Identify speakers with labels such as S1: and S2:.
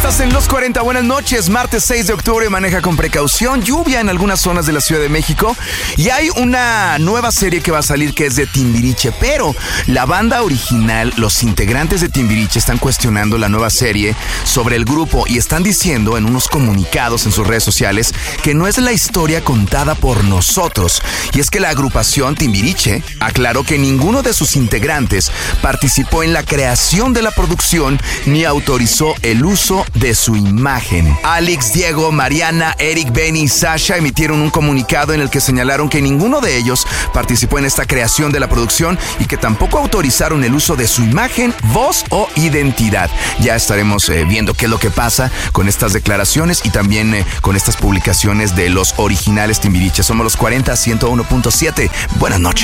S1: Estás en Los 40, buenas noches, martes 6 de octubre, maneja con precaución, lluvia en algunas zonas de la Ciudad de México y hay una nueva serie que va a salir que es de Timbiriche, pero la banda original, los integrantes de Timbiriche están cuestionando la nueva serie sobre el grupo y están diciendo en unos comunicados en sus redes sociales que no es la historia contada por nosotros, y es que la agrupación Timbiriche aclaró que ninguno de sus integrantes participó en la creación de la producción ni autorizó el uso de su imagen. Alex, Diego, Mariana, Eric, Benny y Sasha emitieron un comunicado en el que señalaron que ninguno de ellos participó en esta creación de la producción y que tampoco autorizaron el uso de su imagen, voz o identidad. Ya estaremos viendo qué es lo que pasa con estas declaraciones y también con estas publicaciones de los originales Timbiriche. Somos Los 40, 101.7. Buenas noches.